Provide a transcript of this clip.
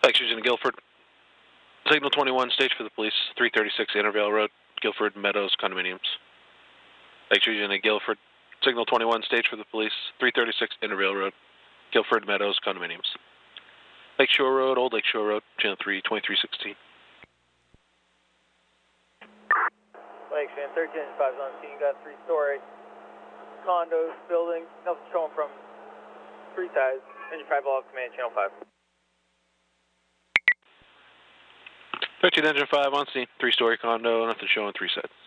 Excuse me, Guilford. Signal 21, stage for the police, 336 Intervale Road, Guilford Meadows Condominiums. Excuse me, Guilford. Signal 21, stage for the police, 336 Intervale Road, Guilford Meadows Condominiums. Lakeshore Road, Old Lakeshore Road, Channel 3, 2316. Lakeshore, 13-5 on scene. You got a 3-story condos, building. Nothing showing from 3 sides. Engine 5 all command, Channel 5. 13 Engine 5 on scene, 3-story condo, nothing showing 3 sides.